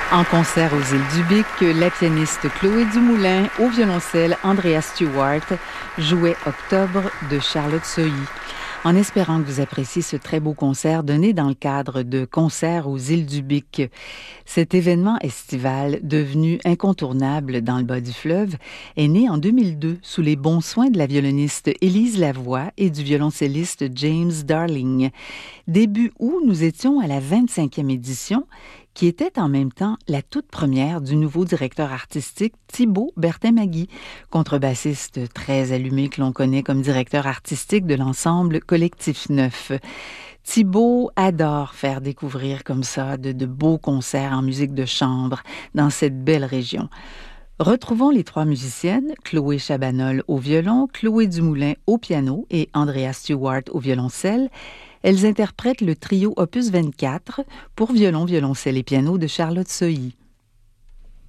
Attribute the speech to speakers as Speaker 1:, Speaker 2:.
Speaker 1: En concert aux Îles du Bic, la pianiste Chloé Dumoulin, au violoncelle Andrea Stewart, jouait Octobre de Charlotte Sohi. En espérant que vous appréciez ce très beau concert donné dans le cadre de Concerts aux Îles du Bic. Cet événement estival, devenu incontournable dans le bas du fleuve, est né en 2002 sous les bons soins de la violoniste Élise Lavoie et du violoncelliste James Darling. Début août, nous étions à la 25e édition, qui était en même temps la toute première du nouveau directeur artistique Thibaut Bertin-Magui, contrebassiste très allumé que l'on connaît comme directeur artistique de l'ensemble Collectif Neuf. Thibaut adore faire découvrir comme ça de beaux concerts en musique de chambre dans cette belle région. Retrouvons les trois musiciennes, Chloé Chabanol au violon, Chloé Dumoulin au piano et Andrea Stewart au violoncelle. Elles interprètent le trio Opus 24 pour violon, violoncelle et piano de Charlotte Sohi.